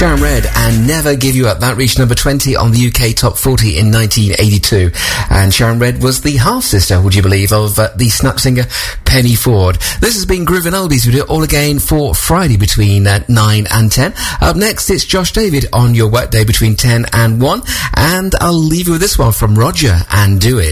Sharon Redd and Never Give You Up. That reached number 20 on the UK Top 40 in 1982. And Sharon Redd was the half-sister, would you believe, of the Snap singer Penny Ford. This has been Groovin' Oldies. We do it all again for Friday between 9 and 10. Up next, it's Josh David on your workday between 10 and 1. And I'll leave you with this one from Roger and Do It.